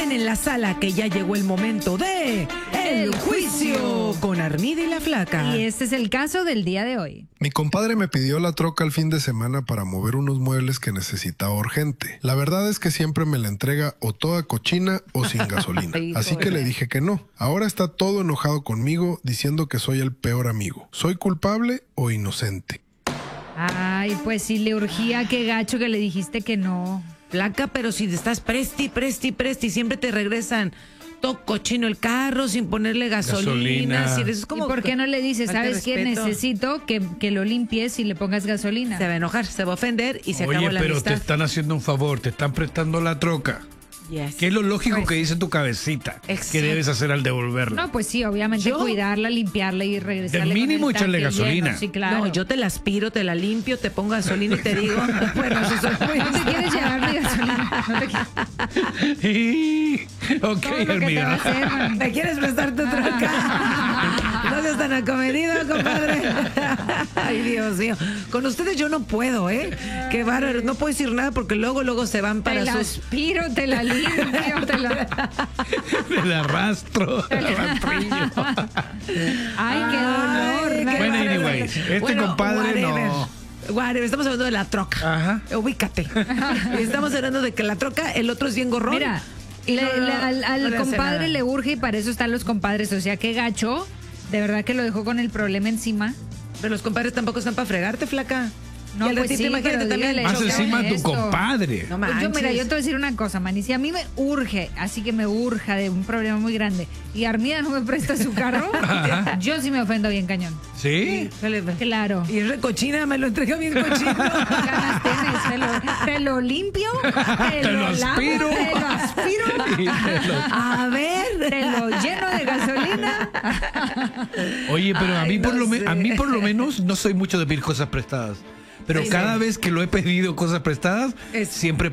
Oigan en la sala que ya llegó el momento de El Juicio con Armida y la Flaca. Y este es el caso del día de hoy. Mi compadre me pidió la troca el fin de semana para mover unos muebles que necesitaba urgente. La verdad es que siempre me la entrega o toda cochina o sin gasolina. Así que le dije que no. Ahora está todo enojado conmigo diciendo que soy el peor amigo. ¿Soy culpable o inocente? Ay, pues si le urgía, qué gacho que le dijiste que no. Flaca, pero si estás presti, siempre te regresan todo cochino el carro sin ponerle gasolina. Si eso es como, ¿y por qué no le dices, sabes qué? Necesito que lo limpies y le pongas gasolina? Se va a enojar, se va a ofender y se acabó la pero amistad. te están haciendo un favor, te están prestando la troca. Yes. ¿Qué es lo lógico que dice tu cabecita? Exacto. ¿Qué debes hacer al devolverla? No, pues sí, obviamente cuidarla, limpiarla y regresarle. De mínimo con el echarle tanque gasolina. lleno. Sí, claro. No, yo te la aspiro, te la limpio, te pongo gasolina y te digo, bueno, si soy muy... ¿No te quieres llevar mi gasolina? No te Ok, todo lo que te va a Hermida. hacer, man. ¿Me quieres prestar tu troca? No seas tan acomedido, compadre. Ay, Dios mío. Con ustedes yo no puedo, ¿eh? Qué bárbaro. No puedo decir nada porque luego se van para Te la sus... aspiro, te la limpio, te la... Me la arrastro, te la rastrillo. Ay, qué dolor. Ay, qué Bueno, bárbaro. anyways, este Bueno, compadre no. Whatever, estamos hablando de la troca. Ajá. Ubícate. Estamos hablando de que la troca, el otro es bien gorrón. Mira, y al no le hace compadre nada. le urge y para eso están los compadres. O sea, qué gacho. De verdad que lo dejó con el problema encima. Pero los compadres tampoco están para fregarte, Flaca. No, y al pues ratito, sí, imagínate pero también. dígale, Más choque encima tu honesto. compadre. No Pues yo, mira, manches. yo te voy a decir una cosa, man. Y si a mí me urge, así que me urja de un problema muy grande, y Armida no me presta su carro, yo sí me ofendo bien cañón. ¿Sí? Claro. Y es recochina, me lo entrega bien cochino. Ganas tienes, te lo limpio, te lo aspiro. lavo, te lo aspiro, A ver. te lo lleno de gasolina. Oye, pero a Ay, mí, no a mí sé. por lo menos no soy mucho de pedir cosas prestadas. Pero Sí, cada sí. vez que lo he pedido cosas prestadas, Es- siempre